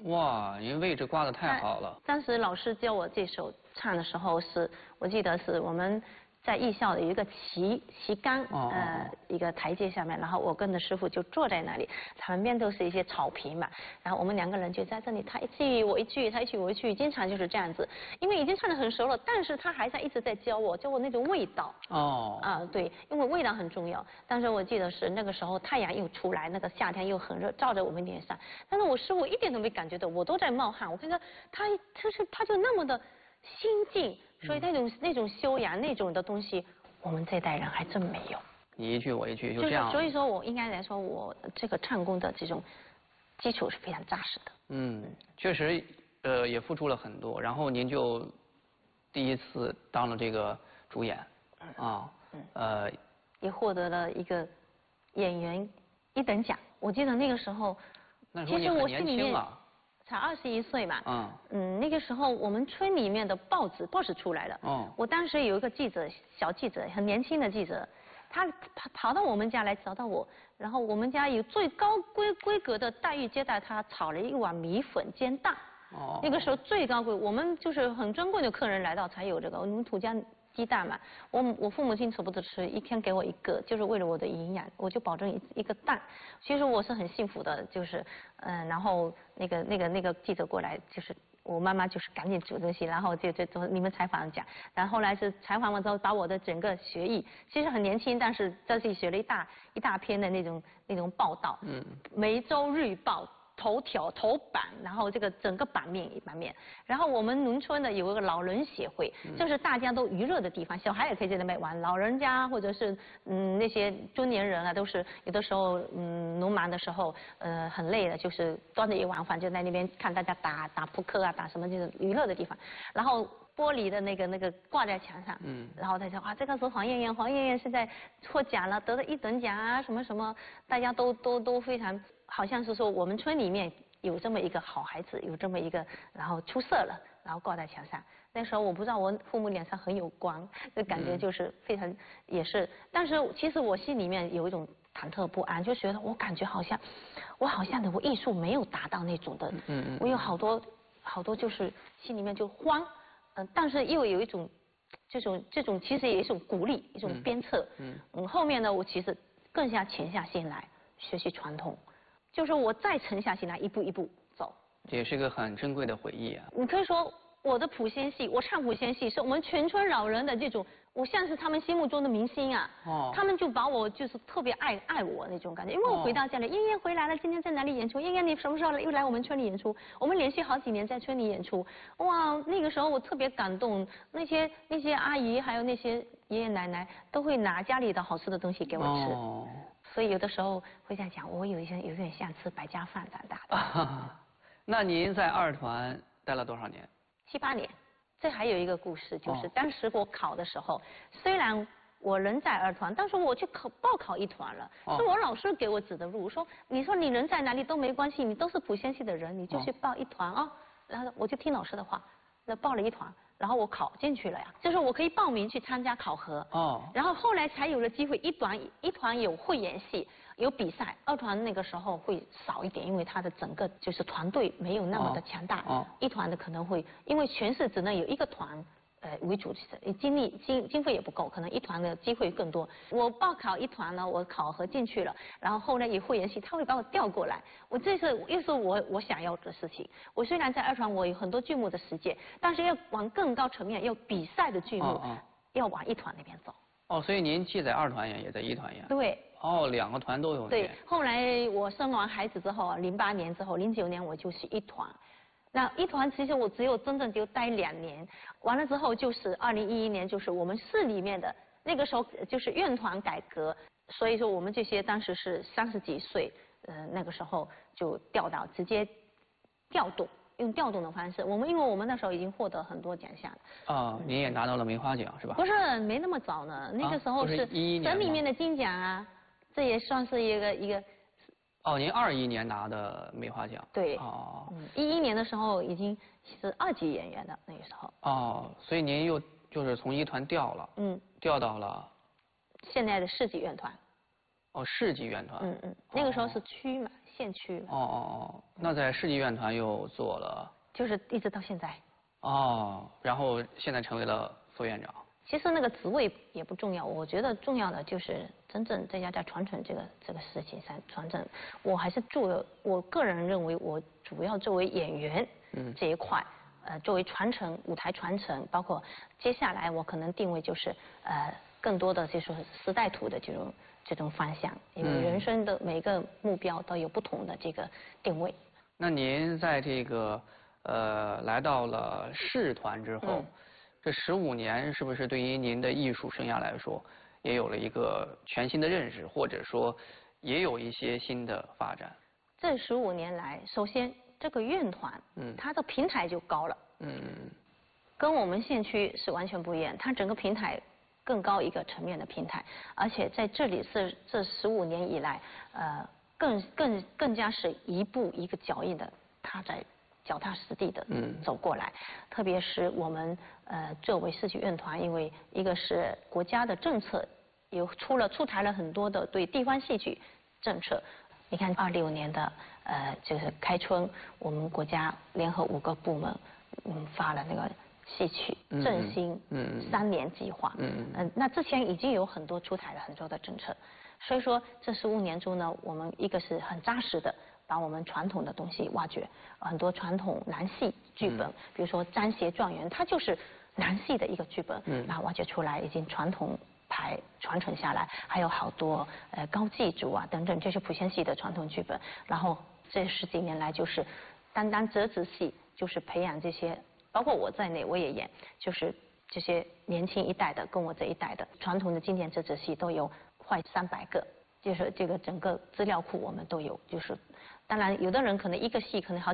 哇，您位置挂得太好了。 当时老师教我这首唱的时候我记得是我们在艺校的有一个旗杆，一个台阶下面，然后我跟着师傅就坐在那里，旁边都是一些草坪嘛，然后我们2个人就在这里，他一句我一句，他一句我一句，经常就是这样子。因为已经唱得很熟了，但是他还在一直在教我那种味道。对，因为味道很重要。但是我记得是那个时候太阳又出来，那个夏天又很热，照在我们脸上，但是我师傅一点都没感觉到，我都在冒汗。我看到他就那么的心静。所以那种修养那种的东西，我们这代人还真没有。 你一句我一句就这样。 所以说我应该来说，我这个唱功的这种基础是非常扎实的。 确实，也付出了很多。然后您就第一次当了这个主演， 也获得了一个演员1等奖。我记得那个时候， 其实我心里面才21岁嘛，那个时候我们村里面的报纸出来了，我当时有一个小记者，很年轻的记者，他跑到我们家来找到我，然后我们家有最高规格的待遇接待他，炒了1碗米粉煎蛋，那个时候最高贵，我们就是很珍贵的客人来到才有这个，我们土家鸡蛋嘛，我父母亲舍不得吃，一天给我1个，就是为了我的营养，我就保证一个蛋。其实我是很幸福的，就是然后那个记者过来，就是我妈妈就是赶紧煮东西，然后就你们采访讲，然后后来是采访完之后把我的整个学艺，其实很年轻，但是在这里写了一大篇的那种报道，梅州日报。头条头版，然后这个整个版面，然后我们农村的有一个老人协会，就是大家都娱乐的地方，小孩也可以在那边玩，老人家或者是那些中年人啊，都是有的时候农忙的时候很累了，就是端着一碗饭就在那边看大家打扑克啊，打什么这种娱乐的地方，然后玻璃的那个挂在墙上，然后他说这个是黄艳艳现在获奖了，得了1等奖啊，什么，大家都非常。好像是说我们村里面有这么一个好孩子，有这么一个，然后出色了，然后挂在墙上。那时候我不知道我父母脸上很有光，那感觉就是非常也是，但是其实我心里面有一种忐忑不安，就觉得我感觉好像我艺术没有达到那种的，我有好多就是心里面就慌，但是又有一种这种其实也是一种鼓励，一种鞭策，后面呢我其实更加潜下心来学习传统。就是我再沉下心来，一步一步走， 这也是个很珍贵的回忆啊。 你可以说我的普仙戏，我唱普仙戏，是我们全村老人的这种，我像是他们心目中的明星啊。他们就把我就是特别爱我那种感觉，因为我回到家里，燕燕回来了，今天在哪里演出？燕燕你什么时候又来我们村里演出？我们连续好几年在村里演出，哇，那个时候我特别感动，那些阿姨还有那些爷爷奶奶都会拿家里的好吃的东西给我吃。所以有的时候会在讲，我有点像吃百家饭长大的。 那您在二团待了多少年 ？7、8年。这还有一个故事，就是当时我考的时候，虽然我人在二团，但是我去报考一团了，是我老师给我指的路，说你说你人在哪里都没关系，你都是普仙系的人，你就去报一团啊。然后我就听老师的话，那报了一团。然后我考进去了呀，就是我可以报名去参加考核。然后后来才有了机会，一团有会演戏，有比赛，二团那个时候会少一点，因为他的整个就是团队没有那么的强大。一团的可能会，因为全市只能有1个团。为主，经费也不够，可能一团的机会更多。我报考一团呢，我考核进去了，然后后来有会演戏，他会把我调过来。这是又是我想要的事情。我虽然在二团我有很多剧目的实践，但是要往更高层面，要比赛的剧目，要往一团那边走。 所以您既在二团演，也在一团演。 对。 2个团都有。 对，后来我生完孩子之后，08年之后，09年我就去一团。那一团其实我只有真正就待2年，完了之后就是2011年，就是我们市里面的那个时候就是院团改革，所以说我们这些当时是30几岁，那个时候就直接调动，用调动的方式。因为我们那时候已经获得很多奖项了。 您也拿到了梅花奖是吧？ 不是，没那么早呢，那个时候是省里面的金奖啊，这也算是一个。 您21年拿的梅花奖。 对。11年的时候已经是2级演员的那个时候。 所以您又就是从一团调了。调到了现在的市级院团。 市级院团。 那个时候是区嘛， 县区了。 那在世纪院团又做了？ 就是一直到现在。 然后现在成为了副院长。 其实那个职位也不重要，我觉得重要的就是真正在家在传承这个事情上传承。我还是我个人认为我主要作为演员这一块，作为传承舞台传承，包括接下来我可能定位就是更多的就是时代图的这种方向，因为人生的每个目标都有不同的这个定位。 那您在这个来到了视团之后。这15年是不是对于您的艺术生涯来说，也有了一个全新的认识，或者说也有一些新的发展？ 这15年来，首先这个院团，它的平台就高了，跟我们县区是完全不一样，它整个平台更高一个层面的平台，而且在这里是这15年以来，更加是一步一个脚印的，它在脚踏实地的走过来，特别是我们作为戏曲院团，因为一个是国家的政策出台了很多的对地方戏曲政策。你看26年的就是开春，我们国家联合5个部门发了那个戏曲振兴3年计划。那之前已经有很多出台了很多的政策，所以说这15年中呢，我们一个是很扎实的。把我们传统的东西挖掘，很多传统南戏剧本，比如说《张协状元》，它就是南戏的一个剧本，那挖掘出来已经传统牌传承下来，还有好多高祭祖啊等等这些莆仙戏的传统剧本。然后这10几年来就是单折子戏，就是培养这些，包括我在内我也演，就是这些年轻一代的跟我这一代的传统的经典折子戏都有快300个。就是这个整个资料库我们都有，就是当然有的人可能一个戏可能好